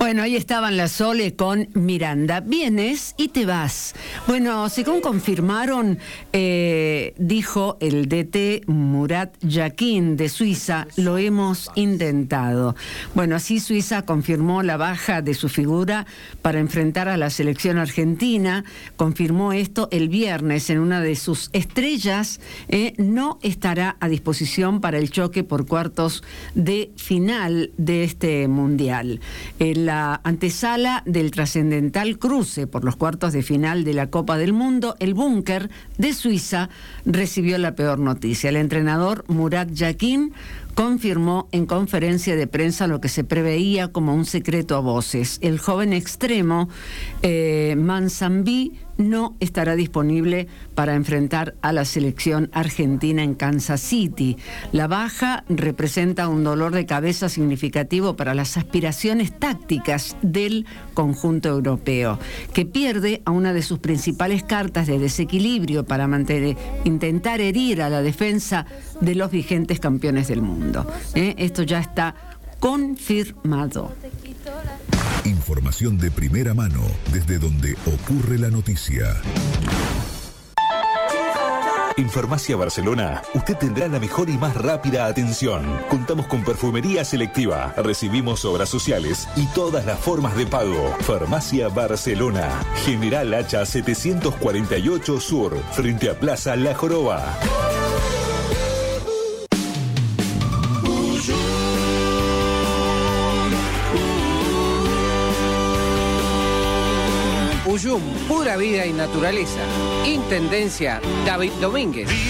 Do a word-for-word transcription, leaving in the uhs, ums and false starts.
Bueno, ahí estaban la Sole con Miranda. Vienes y te vas. Bueno, según confirmaron, eh, dijo el D T Murat Yakin de Suiza, lo hemos intentado. Bueno, así Suiza confirmó la baja de su figura para enfrentar a la selección argentina. Confirmó esto el viernes en una de sus estrellas. Eh, no estará a disposición para el choque por cuartos de final de este mundial. El la antesala del trascendental cruce por los cuartos de final de la Copa del Mundo, el búnker de Suiza recibió la peor noticia. El entrenador Murat Yakin confirmó en conferencia de prensa lo que se preveía como un secreto a voces. El joven extremo eh, Manzambi no estará disponible para enfrentar a la selección argentina en Kansas City. La baja representa un dolor de cabeza significativo para las aspiraciones tácticas del conjunto europeo, que pierde a una de sus principales cartas de desequilibrio para mantener, intentar herir a la defensa de los vigentes campeones del mundo. ¿Eh? Esto ya está confirmado. Información de primera mano desde donde ocurre la noticia. En Farmacia Barcelona, usted tendrá la mejor y más rápida atención. Contamos con perfumería selectiva, recibimos obras sociales y todas las formas de pago. Farmacia Barcelona, General Hacha setecientos cuarenta y ocho Sur, frente a Plaza La Joroba. Uyum, pura vida y naturaleza. Intendencia David Domínguez.